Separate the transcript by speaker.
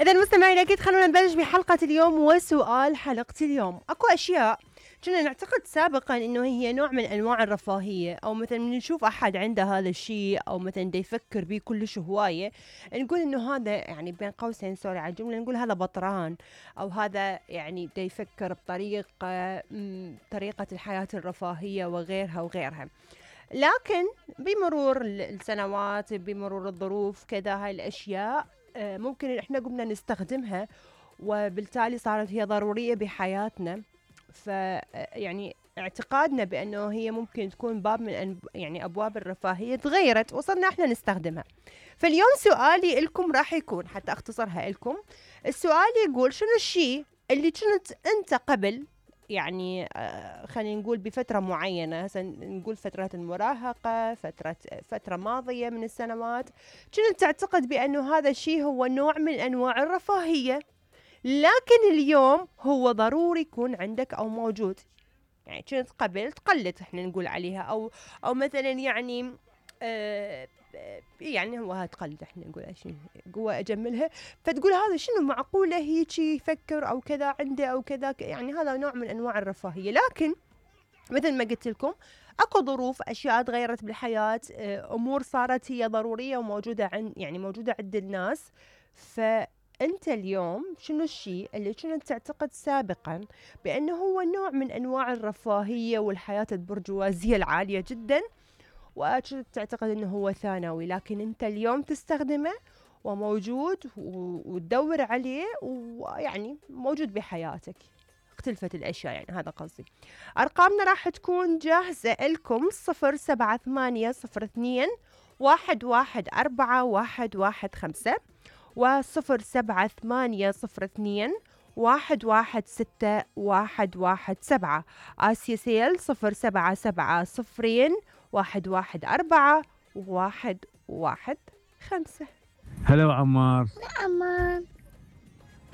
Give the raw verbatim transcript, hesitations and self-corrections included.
Speaker 1: إذا مستمعينا أكيد خلونا نبلش بحلقة اليوم. وسؤال حلقة اليوم: أكو أشياء كنا نعتقد سابقا إنه هي نوع من أنواع الرفاهية، أو مثلا من نشوف أحد عنده هذا الشيء أو مثلا دا يفكر به كلش هواية، نقول إنه هذا يعني بين قوسين سوري على الجملة، نقول هذا بطران، أو هذا يعني دا يفكر بطريقة طريقة الحياة الرفاهية وغيرها وغيرها. لكن بمرور السنوات، بمرور الظروف كذا، هاي الأشياء ممكن إحنا قمنا نستخدمها وبالتالي صارت هي ضرورية بحياتنا. فيعني اعتقادنا بأنه هي ممكن تكون باب من يعني أبواب الرفاهية تغيرت وصلنا إحنا نستخدمها. فاليوم سؤالي لكم راح يكون، حتى أختصرها لكم، السؤال يقول: شنو الشيء اللي كنت أنت قبل يعني آه خلينا نقول بفترة معينة، هسه نقول فترة المراهقة، فترة فترة ماضية من السنوات، كنت تعتقد بأنه هذا الشيء هو نوع من أنواع الرفاهية، لكن اليوم هو ضروري يكون عندك أو موجود. يعني كنت قبل تقلد احنا نقول عليها، أو أو مثلا يعني آه يعني هو هتقلد احنا نقول شيء قوة أجملها، فتقول هذا شنو معقولة هيك يفكر أو كذا عنده أو كذا، يعني هذا نوع من أنواع الرفاهية. لكن مثل ما قلت لكم اكو ظروف، اشياء تغيرت بالحياة، امور صارت هي ضرورية وموجودة عند يعني موجودة عند الناس. فانت اليوم شنو الشيء اللي كنت تعتقد سابقا بانه هو نوع من انواع الرفاهية والحياة البرجوازية العالية جدا، وكنت تعتقد انه هو ثانوي، لكن انت اليوم تستخدمه وموجود وتدور عليه ويعني موجود بحياتك. اختلفت الأشياء، يعني هذا قصدي. أرقامنا راح تكون جاهزة لكم: صفر سبعة ثمانية صفر اثنين واحد واحد أربعة واحد واحد خمسة وصفر سبعة ثمانية صفر اثنين واحد واحد ستة واحد واحد سبعة. آسيا سيل صفر سبعة سبعة صفرين واحد واحد أربعة واحد واحد خمسة.
Speaker 2: هلا عمار.
Speaker 3: عمار